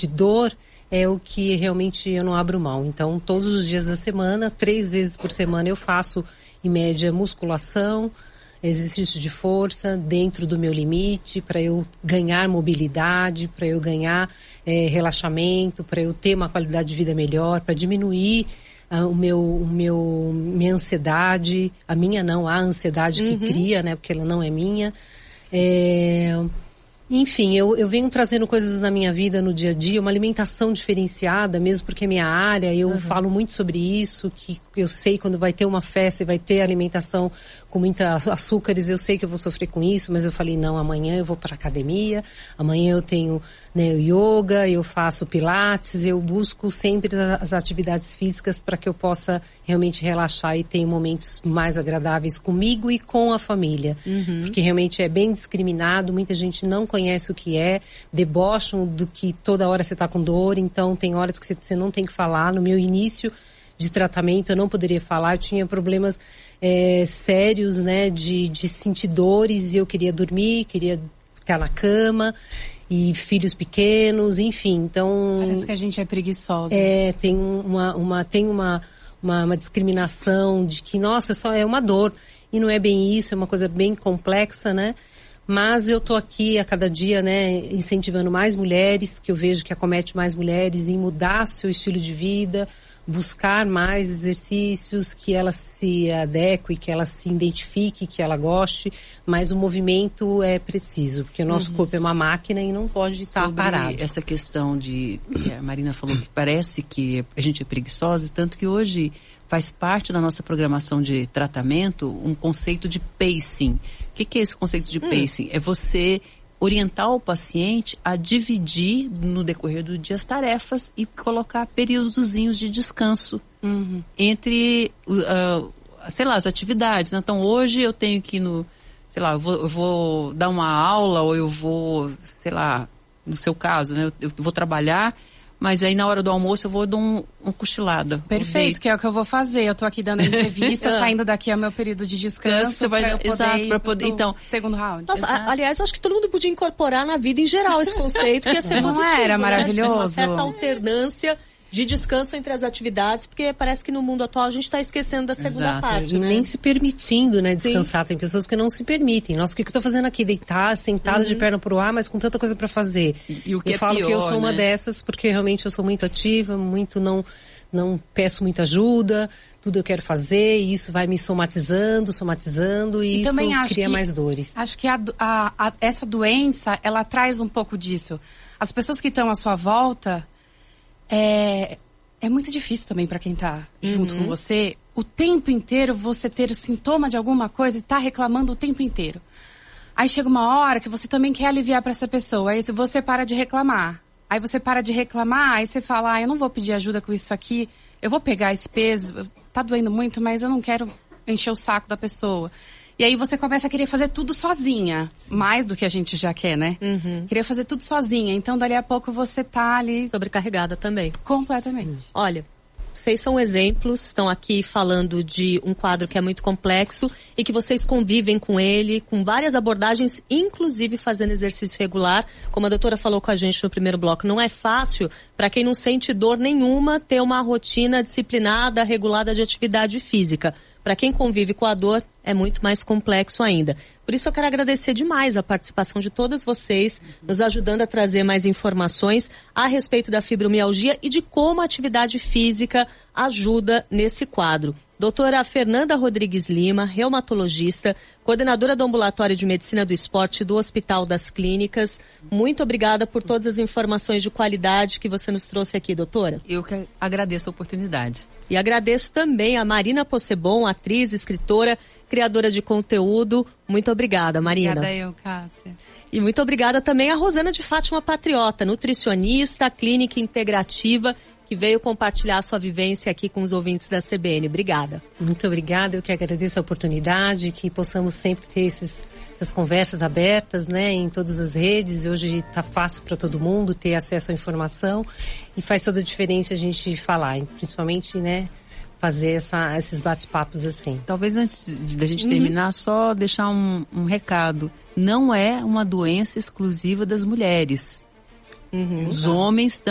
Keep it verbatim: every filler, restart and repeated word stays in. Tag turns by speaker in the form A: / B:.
A: de dor é o que realmente eu não abro mão. Então, todos os dias da semana, três vezes por semana, eu faço, em média, musculação, exercício de força dentro do meu limite, para eu ganhar mobilidade, para eu ganhar é, relaxamento, para eu ter uma qualidade de vida melhor, para diminuir uh, o meu, o meu, minha ansiedade, a minha não, a ansiedade que uhum. cria, né, porque ela não é minha. É... Enfim, eu, eu venho trazendo coisas na minha vida no dia a dia, uma alimentação diferenciada, mesmo porque é minha área, eu uhum. falo muito sobre isso, que eu sei quando vai ter uma festa e vai ter alimentação com muita açúcares, eu sei que eu vou sofrer com isso, mas eu falei, não, amanhã eu vou para academia, amanhã eu tenho, né, yoga, eu faço pilates, eu busco sempre as atividades físicas para que eu possa realmente relaxar e ter momentos mais agradáveis comigo e com a família. Uhum. Porque realmente é bem discriminado, muita gente não conhece o que é, debocham do que toda hora você está com dor, então tem horas que você não tem que falar. No meu início de tratamento eu não poderia falar, eu tinha problemas é, sérios, né, de, de sentir dores e eu queria dormir, queria ficar na cama, e filhos pequenos, enfim, então...
B: Parece que a gente é preguiçosa.
A: É, tem uma, uma, tem uma, uma, uma discriminação de que, nossa, só é uma dor, e não é bem isso, é uma coisa bem complexa, né? Mas eu tô aqui a cada dia, né, incentivando mais mulheres, que eu vejo que acomete mais mulheres, em mudar seu estilo de vida, buscar mais exercícios, que ela se adeque, que ela se identifique, que ela goste, mas o movimento é preciso, porque o nosso Isso. corpo é uma máquina e não pode estar
C: Sobre
A: parado.
C: Essa questão de, que a Marina falou que parece que a gente é preguiçosa, tanto que hoje faz parte da nossa programação de tratamento um conceito de pacing. O que, que é esse conceito de hum. pacing? É você orientar o paciente a dividir no decorrer do dia as tarefas e colocar períodozinhos de descanso uhum. entre, uh, sei lá, as atividades, né? Então, hoje eu tenho que ir no, sei lá, eu vou, eu vou dar uma aula ou eu vou, sei lá, no seu caso, né? Eu, eu vou trabalhar, mas aí na hora do almoço eu vou dar um, um cochilada.
B: Perfeito, que é o que eu vou fazer. Eu tô aqui dando entrevista, saindo daqui ao meu período de descanso.
C: Você vai,
B: pra eu poder
C: exato, para poder, então,
B: segundo round.
D: Nossa, a, aliás, eu acho que todo mundo podia incorporar na vida em geral esse conceito, que ia ser
B: Não
D: positivo,
B: era
D: né?
B: maravilhoso?
D: Uma certa alternância de descanso entre as atividades, porque parece que no mundo atual a gente está esquecendo da segunda
C: Exato.
D: parte,
A: E
D: né?
A: nem se permitindo, né, descansar.
D: Sim.
A: Tem pessoas que não se permitem. Nossa, o que, que eu tô fazendo aqui? Deitar, sentada uhum. de perna pro ar, mas com tanta coisa para fazer.
C: E, e o que
A: eu
C: é
A: falo
C: pior,
A: que eu sou
C: né?
A: uma dessas, porque realmente eu sou muito ativa, muito não, não peço muita ajuda, tudo eu quero fazer, e isso vai me somatizando, somatizando, e, e isso cria
B: que,
A: mais dores.
B: Acho que a, a, a, essa doença, ela traz um pouco disso. As pessoas que estão à sua volta, é... É muito difícil também para quem tá junto uhum. com você, o tempo inteiro você ter o sintoma de alguma coisa e tá reclamando o tempo inteiro. Aí chega uma hora que você também quer aliviar para essa pessoa, aí você para de reclamar. Aí você para de reclamar, aí você fala, ah, eu não vou pedir ajuda com isso aqui, eu vou pegar esse peso, tá doendo muito, mas eu não quero encher o saco da pessoa. E aí você começa a querer fazer tudo sozinha. Sim. Mais do que a gente já quer, né? Uhum. Querer fazer tudo sozinha. Então, dali a pouco você tá ali...
D: sobrecarregada também.
B: Completamente.
D: Sim. Olha, vocês são exemplos, estão aqui falando de um quadro que é muito complexo e que vocês convivem com ele, com várias abordagens, inclusive fazendo exercício regular. Como a doutora falou com a gente no primeiro bloco, não é fácil para quem não sente dor nenhuma ter uma rotina disciplinada, regulada de atividade física. Para quem convive com a dor, é muito mais complexo ainda. Por isso eu quero agradecer demais a participação de todas vocês, nos ajudando a trazer mais informações a respeito da fibromialgia e de como a atividade física ajuda nesse quadro. Doutora Fernanda Rodrigues Lima, reumatologista, coordenadora do Ambulatório de Medicina do Esporte do Hospital das Clínicas. Muito obrigada por todas as informações de qualidade que você nos trouxe aqui, doutora.
C: Eu que agradeço a oportunidade.
D: E agradeço também a Marina Possebon, atriz, escritora, criadora de conteúdo. Muito obrigada, Marina.
B: Obrigada eu, Cássia.
D: E muito obrigada também a Rosana de Fátima Patriota, nutricionista, clínica integrativa, que veio compartilhar a sua vivência aqui com os ouvintes da C B N. Obrigada.
A: Muito obrigada, eu que agradeço a oportunidade, que possamos sempre ter esses, essas conversas abertas, né, em todas as redes. Hoje está fácil para todo mundo ter acesso à informação e faz toda a diferença a gente falar, principalmente, né, fazer essa, esses bate-papos assim.
C: Talvez antes da gente terminar, uhum. só deixar um, um recado. Não é uma doença exclusiva das mulheres. Uhum. Os homens